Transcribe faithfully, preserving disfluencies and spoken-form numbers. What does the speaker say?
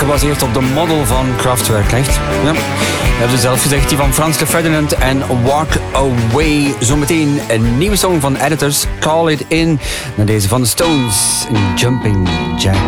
gebaseerd op de model van Kraftwerk, echt. Ja. Je hebt het zelf gezegd, die van Frans Ferdinand en Walk Away. Zometeen een nieuwe song van Editors, Call It In. Naar deze van de Stones, Jumping Jack.